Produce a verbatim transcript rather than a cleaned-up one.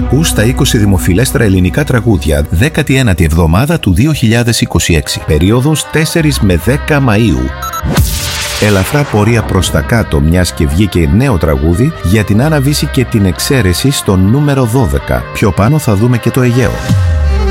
Ακούς τα είκοσι δημοφιλέστερα ελληνικά τραγούδια, δέκατη ένατη εβδομάδα του δύο χιλιάδες είκοσι έξι, περίοδος τέσσερις με δέκα Μαΐου. Ελαφρά πορεία προς τα κάτω, μιας και βγήκε νέο τραγούδι για την Άννα Βύση και την εξαίρεση στο νούμερο δώδεκα. Πιο πάνω θα δούμε και το Αιγαίο.